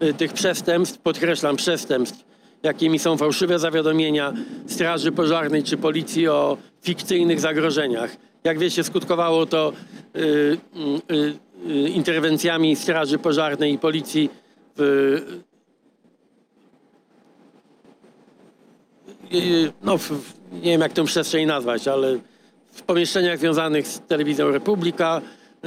tych przestępstw, podkreślam przestępstw, jakimi są fałszywe zawiadomienia Straży Pożarnej czy Policji o fikcyjnych zagrożeniach. Jak wiecie, skutkowało to interwencjami Straży Pożarnej i Policji nie wiem jak tę przestrzeń nazwać, ale w pomieszczeniach związanych z telewizją Republika.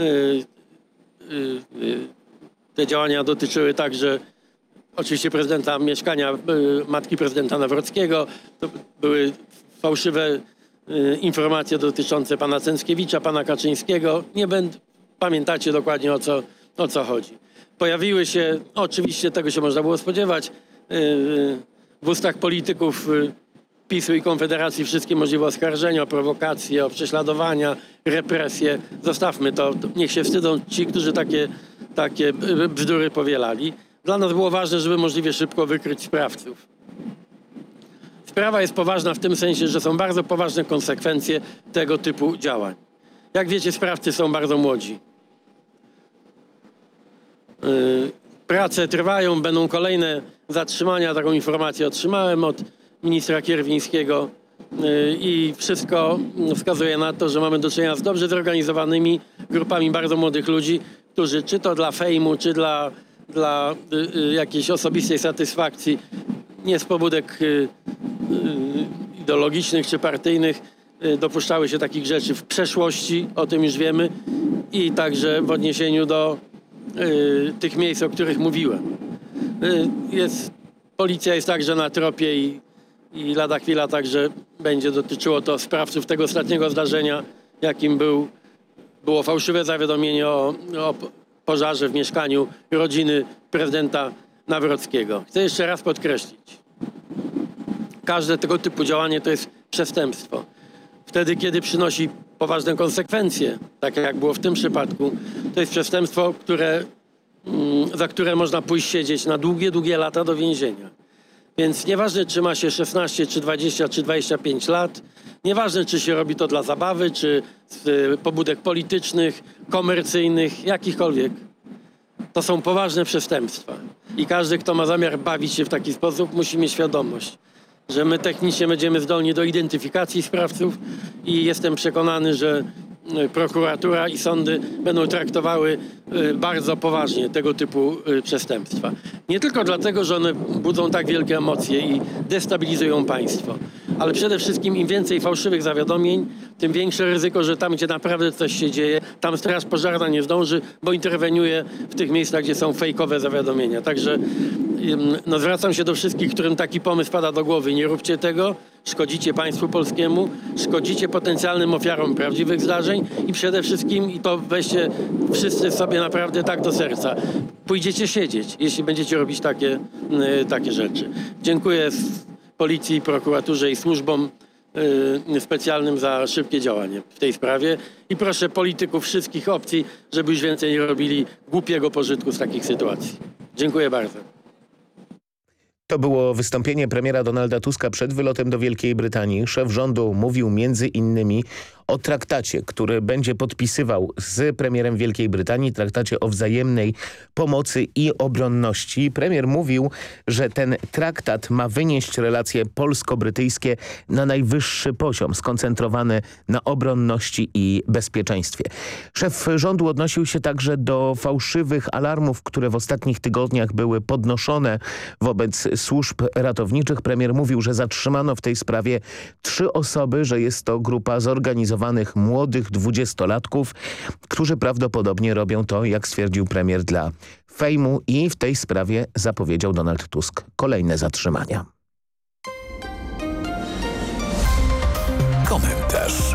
Te działania dotyczyły także oczywiście prezydenta, mieszkania matki prezydenta Nawrockiego. To były fałszywe informacje dotyczące pana Cęckiewicza, pana Kaczyńskiego. Pamiętacie dokładnie o co chodzi. Pojawiły się, oczywiście tego się można było spodziewać, w ustach polityków PiS-u i Konfederacji wszystkie możliwe oskarżenia o prowokacje, o prześladowania, represje. Zostawmy to. Niech się wstydzą ci, którzy takie bzdury powielali. Dla nas było ważne, żeby możliwie szybko wykryć sprawców. Sprawa jest poważna w tym sensie, że są bardzo poważne konsekwencje tego typu działań. Jak wiecie, sprawcy są bardzo młodzi. Prace trwają, będą kolejne zatrzymania. Taką informację otrzymałem od ministra Kierwińskiego i wszystko wskazuje na to, że mamy do czynienia z dobrze zorganizowanymi grupami bardzo młodych ludzi, którzy czy to dla fejmu, czy dla jakiejś osobistej satysfakcji, nie z pobudek ideologicznych czy partyjnych, dopuszczały się takich rzeczy w przeszłości, o tym już wiemy, i także w odniesieniu do tych miejsc, o których mówiłem. Policja jest także na tropie i lada chwila także będzie dotyczyło to sprawców tego ostatniego zdarzenia, jakim było fałszywe zawiadomienie o pożarze w mieszkaniu rodziny prezydenta Nawrockiego. Chcę jeszcze raz podkreślić, każde tego typu działanie to jest przestępstwo. Wtedy, kiedy przynosi poważne konsekwencje, tak jak było w tym przypadku, to jest przestępstwo, za które można pójść siedzieć na długie, długie lata do więzienia. Więc nieważne, czy ma się 16, czy 20, czy 25 lat, nieważne, czy się robi to dla zabawy, czy z pobudek politycznych, komercyjnych, jakichkolwiek. To są poważne przestępstwa. I każdy, kto ma zamiar bawić się w taki sposób, musi mieć świadomość, że my technicznie będziemy zdolni do identyfikacji sprawców i jestem przekonany, że prokuratura i sądy będą traktowały bardzo poważnie tego typu przestępstwa. Nie tylko dlatego, że one budzą tak wielkie emocje i destabilizują państwo, ale przede wszystkim im więcej fałszywych zawiadomień, tym większe ryzyko, że tam, gdzie naprawdę coś się dzieje, tam straż pożarna nie zdąży, bo interweniuje w tych miejscach, gdzie są fejkowe zawiadomienia. Także zwracam się do wszystkich, którym taki pomysł pada do głowy. Nie róbcie tego, szkodzicie państwu polskiemu, szkodzicie potencjalnym ofiarom prawdziwych zdarzeń i przede wszystkim, i to weźcie wszyscy sobie naprawdę tak do serca, pójdziecie siedzieć, jeśli będziecie robić takie rzeczy. Dziękuję Policji, prokuraturze i służbom specjalnym za szybkie działanie w tej sprawie i proszę polityków wszystkich opcji, żeby już więcej nie robili głupiego pożytku z takich sytuacji. Dziękuję bardzo. To było wystąpienie premiera Donalda Tuska przed wylotem do Wielkiej Brytanii. Szef rządu mówił między innymi o traktacie, który będzie podpisywał z premierem Wielkiej Brytanii, traktacie o wzajemnej pomocy i obronności. Premier mówił, że ten traktat ma wynieść relacje polsko-brytyjskie na najwyższy poziom, skoncentrowany na obronności i bezpieczeństwie. Szef rządu odnosił się także do fałszywych alarmów, które w ostatnich tygodniach były podnoszone wobec służb ratowniczych. Premier mówił, że zatrzymano w tej sprawie 3 osoby, że jest to grupa zorganizowanych młodych 20-latków, którzy prawdopodobnie robią to, jak stwierdził premier, dla fejmu, i w tej sprawie zapowiedział Donald Tusk kolejne zatrzymania. Komentarz.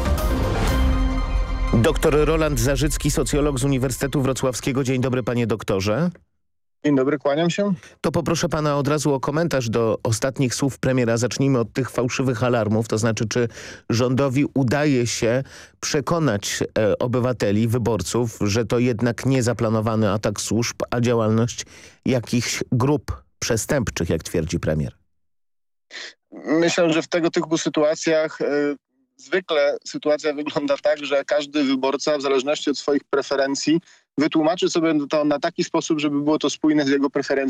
Doktor Roland Zarzycki, socjolog z Uniwersytetu Wrocławskiego. Dzień dobry, panie doktorze. Dzień dobry, kłaniam się. To poproszę pana od razu o komentarz do ostatnich słów premiera. Zacznijmy od tych fałszywych alarmów, to znaczy, czy rządowi udaje się przekonać obywateli, wyborców, że to jednak nie zaplanowany atak służb, a działalność jakichś grup przestępczych, jak twierdzi premier? Myślę, że w tego typu sytuacjach zwykle sytuacja wygląda tak, że każdy wyborca w zależności od swoich preferencji wytłumaczy sobie to na taki sposób, żeby było to spójne z jego preferencjami.